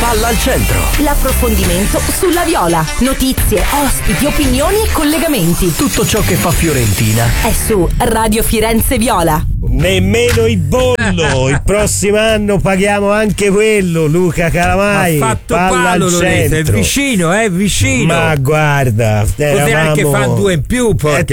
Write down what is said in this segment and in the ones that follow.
Palla al centro. L'approfondimento sulla Viola. Notizie, ospiti, opinioni e collegamenti. Tutto ciò che fa Fiorentina è su Radio Firenze Viola. Nemmeno il bollo. Il prossimo anno paghiamo anche quello. Luca Calamai. Ha fatto Palla palo, al Lorenzo. centro. È vicino. Ma guarda, poteva anche fare 2 in più.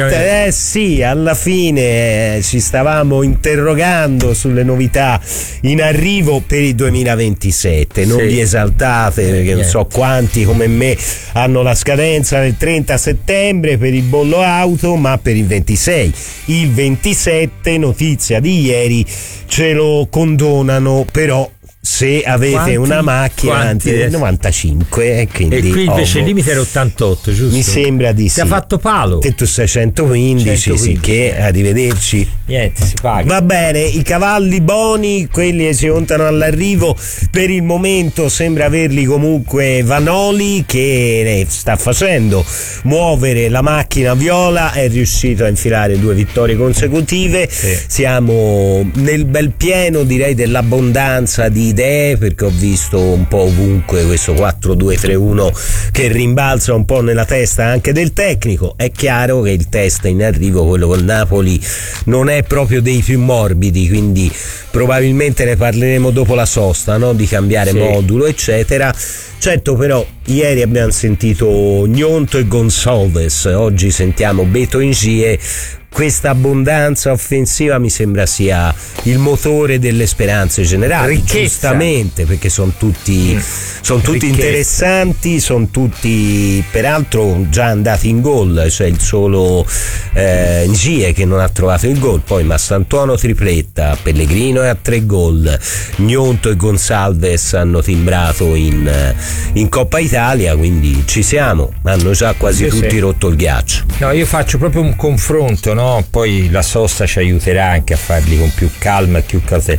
Sì, alla fine ci stavamo interrogando sulle novità in arrivo per il 2027. Non vi esaltate, perché non so quanti come me hanno la scadenza del 30 settembre per il bollo auto, ma per il 26. Il 27, notizia di ieri, ce lo condonano, però se avete una macchina anti 95 e quindi invece il limite era 88, giusto? Mi sembra di sì. Si è fatto palo. Tetto 615, sì, che arrivederci. Niente, si paga. Va bene, i cavalli buoni, quelli che si contano all'arrivo, per il momento sembra averli comunque Vanoli, che sta facendo muovere la macchina viola, è riuscito a infilare 2 vittorie consecutive. Siamo nel bel pieno, direi, dell'abbondanza di idee, perché ho visto un po' ovunque questo 4-2-3-1 che rimbalza un po' nella testa anche del tecnico. È chiaro che il test in arrivo, quello col Napoli, non è proprio dei più morbidi, quindi probabilmente ne parleremo dopo la sosta, no? Di cambiare modulo eccetera. Certo, però ieri abbiamo sentito Gnonto e Gonçalves, oggi sentiamo Beto Ngie. Questa abbondanza offensiva mi sembra sia il motore delle speranze generali. Ricchezza. Giustamente, perché sono tutti interessanti, sono tutti peraltro già andati in gol. C'è il solo Ngie che non ha trovato il gol, poi Massantuono tripletta, Pellegrino è a 3 gol, Gnonto e Gonçalves hanno timbrato in Coppa Italia, quindi ci siamo, hanno già quasi tutti rotto il ghiaccio. No, io faccio proprio un confronto, no? Poi la sosta ci aiuterà anche a farli con più calma e più cautela.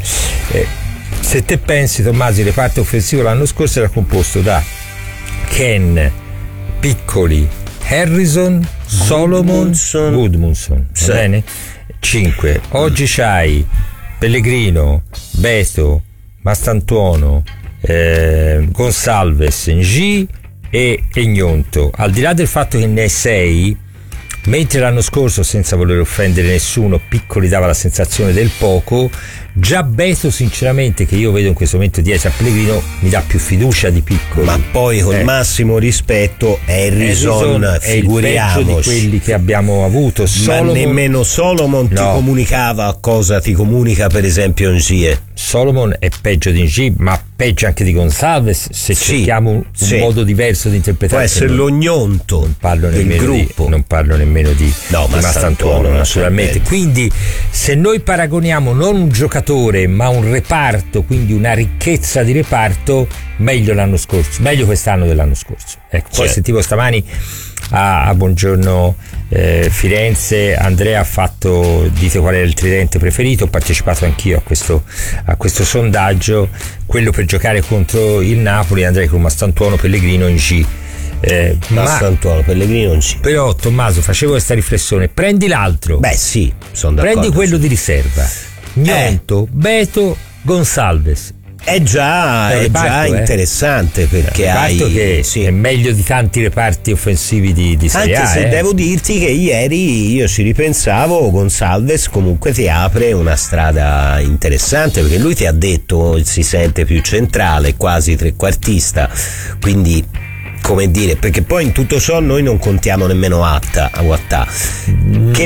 Se te pensi, Tommaso, il reparto offensivo l'anno scorso era composto da Ken, Piccoli, Harrison, Solomon, Gudmundsson, va bene? 5. Oggi c'hai Pellegrino, Beto, Mastantuono, Gonçalves, Ngie e Gnonto. Al di là del fatto che ne è 6, mentre l'anno scorso, senza voler offendere nessuno, Piccoli dava la sensazione del poco, già Beto, sinceramente, che io vedo in questo momento dietro a Pellegrino, mi dà più fiducia di Piccoli. Ma poi col massimo rispetto, Harrison, figuriamoci, è il peggio di quelli che abbiamo avuto. Ma nemmeno Solomon ti comunicava cosa ti comunica per esempio Ngie. Solomon è peggio di Ngie, ma peggio anche di Gonçalves, se cerchiamo un modo diverso di interpretare. Può essere lo Gnonto del gruppo. Non parlo nemmeno di Mastantuono, naturalmente. Quindi se noi paragoniamo non un giocatore ma un reparto, quindi una ricchezza di reparto, meglio l'anno scorso, meglio quest'anno dell'anno scorso. Ecco, poi sentivo stamani a Buongiorno Firenze, Andrea ha fatto, dite qual è il tridente preferito, ho partecipato anch'io a questo sondaggio, quello per giocare contro il Napoli andrei con Mastantuono, Pellegrino, Ngie. Mastantuono, Pellegrino, Ngie. Però Tommaso, facevo questa riflessione, prendi l'altro, sono d'accordo, prendi quello di riserva, Gnonto, Beto, Gonçalves. È già interessante, perché è meglio di tanti reparti offensivi di Serie A. Anche se devo dirti che ieri io ci ripensavo, Gonçalves comunque ti apre una strada interessante, perché lui ti ha detto si sente più centrale, quasi trequartista, quindi come dire, perché poi in tutto ciò noi non contiamo nemmeno Ouattà, che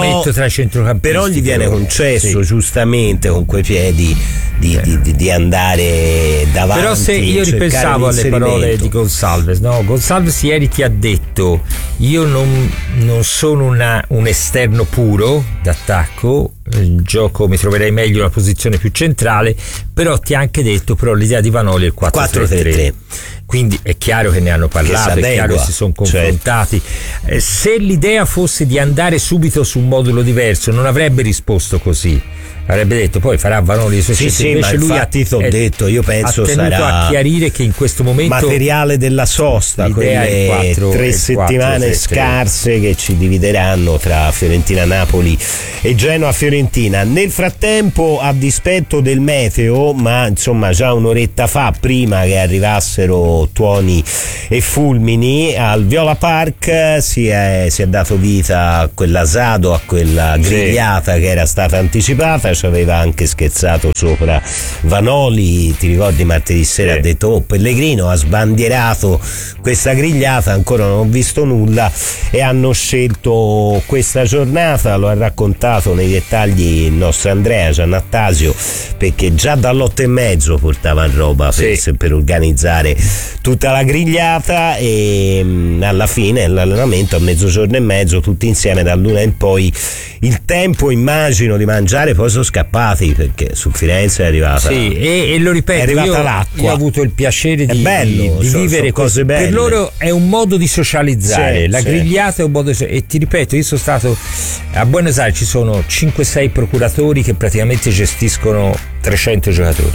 però gli viene concesso giustamente con quei piedi di andare davanti. Però se io ripensavo alle parole di Gonçalves, no? Gonçalves ieri ti ha detto io non sono un esterno puro d'attacco, in gioco mi troverei meglio una posizione più centrale, però ti ha anche detto però l'idea di Vanoli è il 4-3-3. Quindi è chiaro che ne hanno parlato, è chiaro che si sono confrontati. Se l'idea fosse di andare subito su un modulo diverso non avrebbe risposto così, avrebbe detto poi farà Vanoli le sue scelte, invece lui infatti t'ho detto, io penso ha tenuto sarà a chiarire che in questo momento materiale della sosta, quelle 3 settimane scarse che ci divideranno tra Fiorentina-Napoli e Genoa-Fiorentina. Nel frattempo, a dispetto del meteo, ma insomma già un'oretta fa, prima che arrivassero tuoni e fulmini, al Viola Park si è dato vita a quell'asado, a quella grigliata che era stata anticipata. Ci aveva anche scherzato sopra Vanoli, ti ricordi martedì sera ha detto: oh, Pellegrino ha sbandierato questa grigliata, ancora non ho visto nulla, e hanno scelto questa giornata. Lo ha raccontato nei dettagli il nostro Andrea Giannattasio, perché già dall'8:30 portavano roba per organizzare tutta la grigliata, e alla fine l'allenamento a 12:30 tutti insieme dall'1 in poi. Il tempo, immagino, di mangiare, poi sono scappati perché su Firenze è arrivata e lo ripeto, è arrivata l'acqua. Io ho avuto il piacere di cose vivere cose belle. Per loro è un modo di socializzare, la grigliata è un modo e ti ripeto, io sono stato a Buenos Aires, ci sono 5-6 procuratori che praticamente gestiscono 300 giocatori,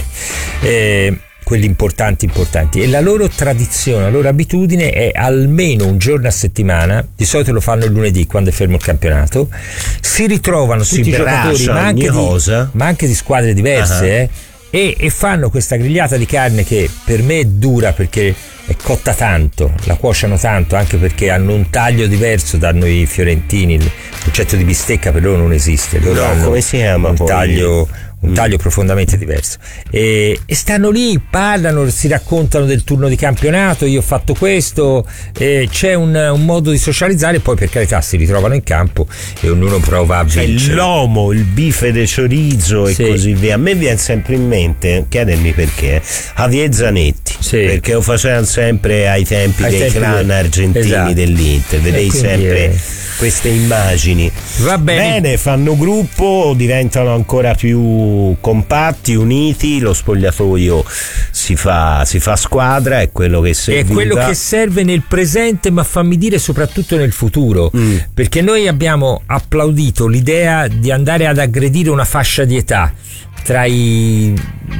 quelli importanti, e la loro tradizione, la loro abitudine è almeno un giorno a settimana, di solito lo fanno il lunedì quando è fermo il campionato, si ritrovano tutti i giocatori, ma anche di squadre diverse, e fanno questa grigliata di carne che per me è dura perché è cotta tanto, la cuociono tanto, anche perché hanno un taglio diverso da noi fiorentini. Il concetto di bistecca per loro non esiste, loro hanno come si chiama un taglio profondamente diverso, e stanno lì, parlano, si raccontano del turno di campionato, io ho fatto questo, c'è un modo di socializzare, poi per carità si ritrovano in campo e ognuno prova a vincere. L'uomo, il bife de chorizo e così via. A me viene sempre in mente, chiedermi perché, Javier Zanetti, perché lo facevano sempre ai tempi dei clan argentini dell'Inter, vedevi sempre queste immagini. Va bene, fanno gruppo, diventano ancora più compatti, uniti, lo spogliatoio si fa squadra, è quello che serve. È quello che serve nel presente, ma fammi dire soprattutto nel futuro, perché noi abbiamo applaudito l'idea di andare ad aggredire una fascia di età tra i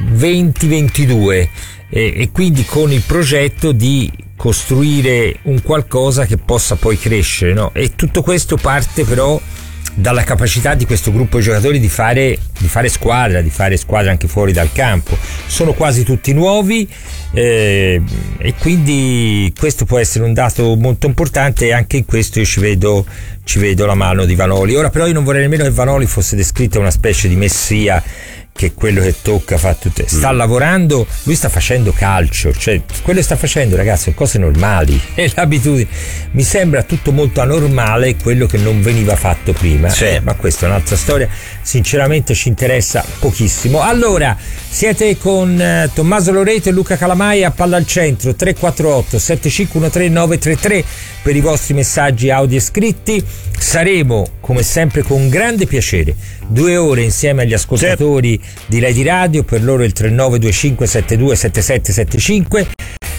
20-22 e quindi con il progetto di costruire un qualcosa che possa poi crescere, no? E tutto questo parte però dalla capacità di questo gruppo di giocatori di fare squadra anche fuori dal campo. Sono quasi tutti nuovi, e quindi questo può essere un dato molto importante, e anche in questo io ci vedo la mano di Vanoli. Ora però io non vorrei nemmeno che Vanoli fosse descritto una specie di messia, che è quello che tocca, fa tutto. Sta lavorando, lui sta facendo calcio, cioè quello che sta facendo, ragazzi, sono cose normali, è l'abitudine. Mi sembra tutto molto anormale, quello che non veniva fatto prima, ma questa è un'altra storia, sinceramente ci interessa pochissimo. Allora, siete con Tommaso Loreto e Luca Calamai a Palla al Centro, 348 7513 933 per i vostri messaggi audio e scritti. Saremo come sempre con grande piacere 2 ore insieme agli ascoltatori di Lady Radio, per loro il 3925 72 7775.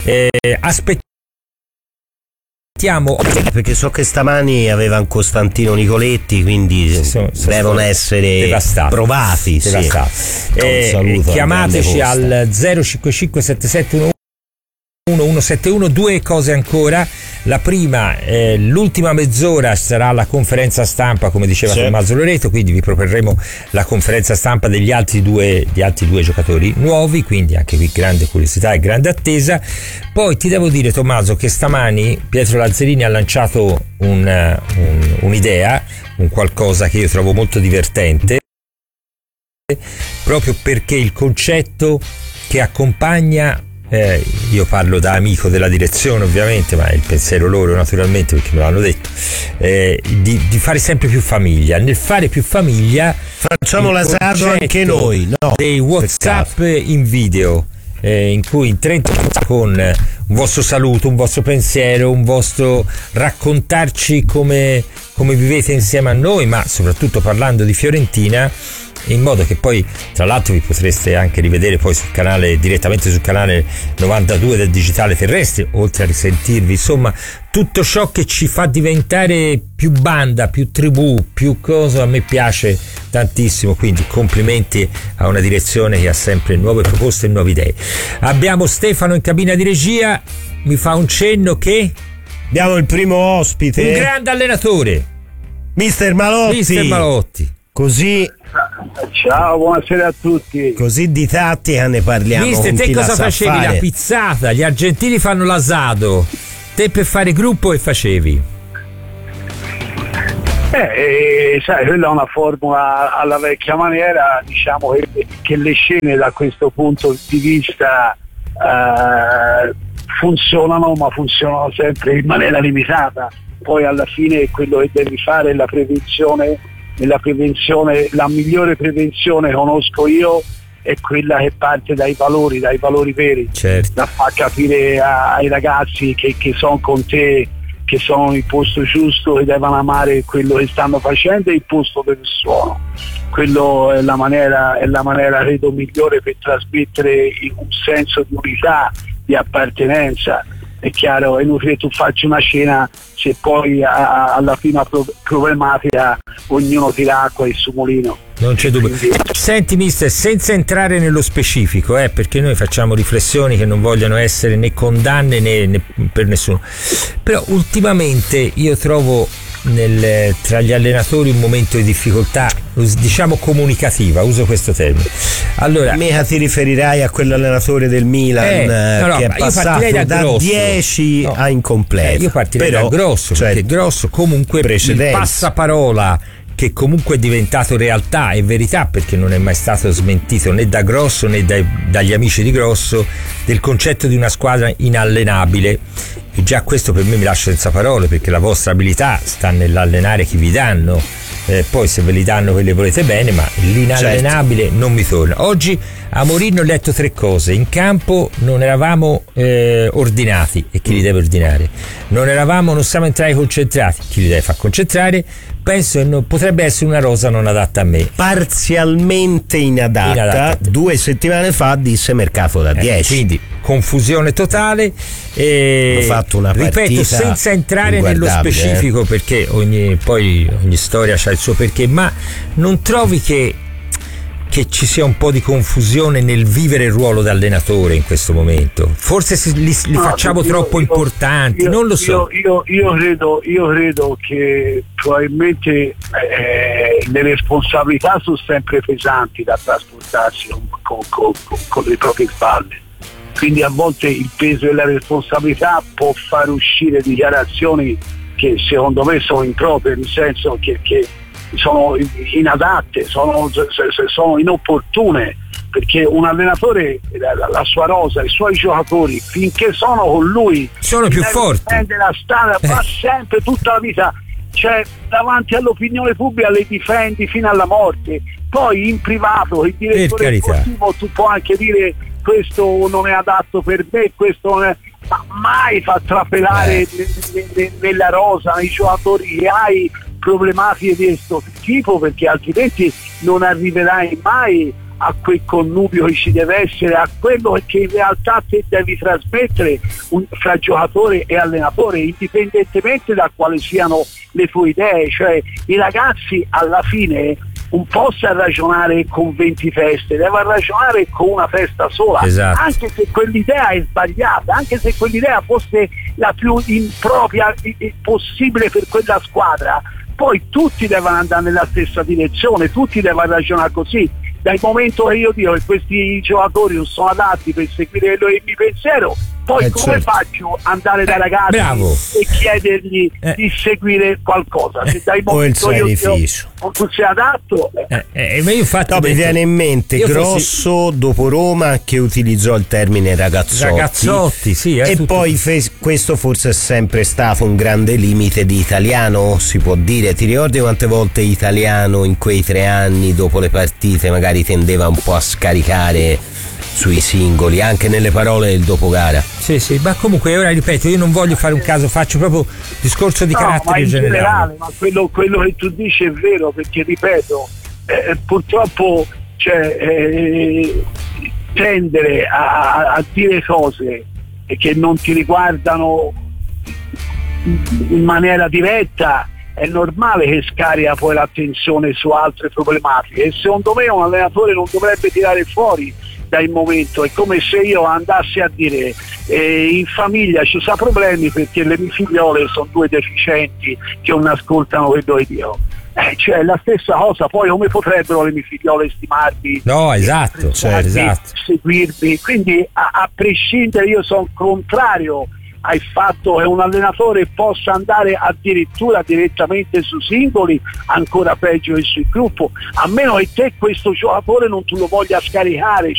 Aspettiamo, perché so che stamani avevano Costantino Nicoletti, quindi devono essere provati. Chiamateci al 055 7711 171. 2 cose ancora. La prima, l'ultima mezz'ora sarà la conferenza stampa, come diceva Tommaso Loreto, quindi vi proporremo la conferenza stampa degli altri due giocatori nuovi, quindi anche qui grande curiosità e grande attesa. Poi ti devo dire, Tommaso, che stamani Pietro Lazzarini ha lanciato un'idea, un qualcosa che io trovo molto divertente, proprio perché il concetto che accompagna, io parlo da amico della direzione ovviamente, ma è il pensiero loro naturalmente, perché me l'hanno detto, di fare sempre più famiglia. Nel fare più famiglia facciamo l'esatto anche noi, no? Dei WhatsApp in video, in cui in 30 con un vostro saluto, un vostro pensiero, un vostro raccontarci come vivete insieme a noi, ma soprattutto parlando di Fiorentina, in modo che poi tra l'altro vi potreste anche rivedere poi sul canale, direttamente sul canale 92 del Digitale Terrestre, oltre a risentirvi, insomma tutto ciò che ci fa diventare più banda, più tribù, più cosa, a me piace tantissimo, quindi complimenti a una direzione che ha sempre nuove proposte e nuove idee. Abbiamo Stefano in cabina di regia, mi fa un cenno che abbiamo il primo ospite, un grande allenatore, Mister Malotti. Così, ciao, buonasera a tutti. Così di tattica ne parliamo. Mister, te cosa facevi? Fare. La pizzata, gli argentini fanno l'asado, te per fare gruppo e facevi? Sai, quella è una formula alla vecchia maniera, diciamo che le scene da questo punto di vista funzionano, ma funzionano sempre in maniera limitata. Poi alla fine quello che devi fare è la prevenzione, e la prevenzione, la migliore prevenzione conosco io è quella che parte dai valori veri, certo. Da far capire ai ragazzi che sono con te, che sono il posto giusto, che devono amare quello che stanno facendo e il posto dove sono. Quello è la maniera credo migliore per trasmettere un senso di unità, di appartenenza. È chiaro, è inutile che tu facci una cena se poi alla prima problematica ognuno tira acqua il suo mulino. Non c'è dubbio. Senti mister, senza entrare nello specifico, perché noi facciamo riflessioni che non vogliono essere né condanne né per nessuno, però ultimamente io trovo tra gli allenatori un momento di difficoltà, diciamo comunicativa, uso questo termine. Allora, mica ti riferirai a quell'allenatore del Milan che è passato da 10 a incompleto. Io partirei da Grosso, perché Grosso comunque il passaparola che comunque è diventato realtà e verità, perché non è mai stato smentito né da Grosso né dagli amici di Grosso, del concetto di una squadra inallenabile. E già questo per me mi lascia senza parole, perché la vostra abilità sta nell'allenare chi vi danno, poi se ve li danno quelli volete bene, ma l'inallenabile non mi torna. Oggi a Mourinho ho letto 3 cose: in campo non eravamo ordinati, e chi li deve ordinare? Non siamo entrati concentrati, chi li deve far concentrare? Penso che potrebbe essere una rosa non adatta a me, parzialmente inadatta. 2 settimane fa disse mercato da 10, quindi confusione totale. Ho fatto una partita, ripeto, senza entrare nello specifico, perché ogni storia ha il suo perché, ma non trovi che ci sia un po' di confusione nel vivere il ruolo da allenatore in questo momento? Forse li facciamo troppo importanti, non lo so. Io credo che probabilmente le responsabilità sono sempre pesanti da trasportarsi con le proprie spalle, quindi a volte il peso e la responsabilità può far uscire dichiarazioni che secondo me sono improprie, nel senso che sono inadatte, sono inopportune, perché un allenatore, la sua rosa, i suoi giocatori, finché sono con lui, sono più forti, prende la strada, va sempre tutta la vita, cioè davanti all'opinione pubblica le difendi fino alla morte. Poi in privato il direttore sportivo tu puoi anche dire questo non è adatto per me, questo non è, ma mai fa trapelare nella rosa i giocatori che hai problematiche di questo tipo, perché altrimenti non arriverai mai a quel connubio che ci deve essere, a quello che in realtà te devi trasmettere fra giocatore e allenatore, indipendentemente da quali siano le tue idee. Cioè i ragazzi alla fine un po' sa ragionare con 20 teste, deve ragionare con una testa sola, esatto. Anche se quell'idea è sbagliata, anche se quell'idea fosse la più impropria possibile per quella squadra, poi tutti devono andare nella stessa direzione, tutti devono ragionare così. Dal momento che io dico che questi giocatori non sono adatti per seguire il mio pensiero, poi come faccio ad andare dai ragazzi e chiedergli di seguire qualcosa? Se dai momento io non sei adatto, ma infatti mi viene in mente Grosso dopo Roma che utilizzò il termine ragazzotti, sì, e poi questo forse è sempre stato un grande limite di Italiano, si può dire. Ti ricordi quante volte Italiano in quei 3 anni dopo le partite magari tendeva un po' a scaricare sui singoli, anche nelle parole del dopogara? Sì, ma comunque ora ripeto, io non voglio fare un caso, faccio proprio discorso di carattere ma in generale. Ma quello che tu dici è vero, perché ripeto, purtroppo tendere a dire cose che non ti riguardano in maniera diretta, è normale che scarica poi l'attenzione su altre problematiche, e secondo me un allenatore non dovrebbe tirare fuori dal momento. È come se io andassi a dire in famiglia ci sono problemi perché le mie figliole sono 2 deficienti che non ascoltano quello che dico. Cioè la stessa cosa, poi come potrebbero le mie figliole stimarmi? No, esatto. Seguirmi, quindi a prescindere io sono contrario al fatto che un allenatore possa andare addirittura direttamente su singoli, ancora peggio che sul gruppo, a meno che te questo giocatore non tu lo voglia scaricare.